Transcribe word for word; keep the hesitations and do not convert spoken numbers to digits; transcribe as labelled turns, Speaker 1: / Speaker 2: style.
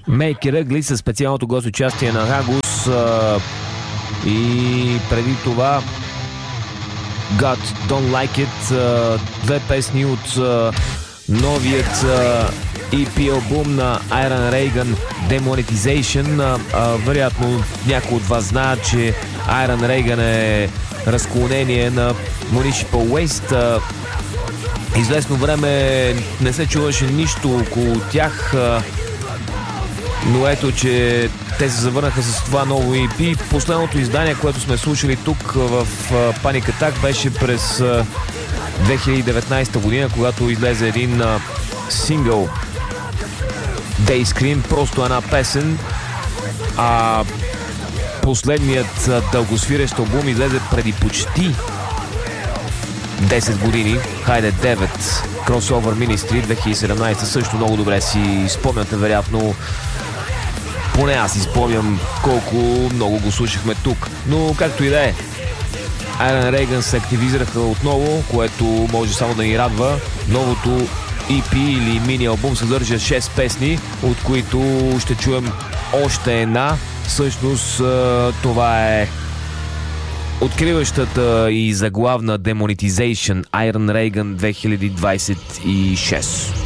Speaker 1: Make It Ugly със специалното гост участие на Хагус и преди това God Don't Like It, две песни от новият и пи албум на Iron Reagan Demonetization. Вероятно някои от вас знаят, че Iron Reagan е разклонение на Municipal Waste. Известно време не се чуваше нищо около тях, но ето, че те се завърнаха с това ново и пи. Последното издание, което сме слушали тук в Panic Attack, беше през две хиляди и деветнадесета година, когато излезе един сингъл Dayscream, просто една песен, а последният дългосвирещ албум излезе преди почти десет години. Хайде девет, Crossover Ministry, две хиляди и седемнадесета, също много добре си спомняте, вероятно. Поне аз си спомням колко много го слушахме тук. Но както и да е, Iron Reagan се активизираха отново, което може само да ни радва. Новото и пи или мини албум съдържа шест песни, от които ще чуем още една. Всъщност това е откриващата и заглавна Demonetization Iron Reagan две хиляди двадесет и шеста.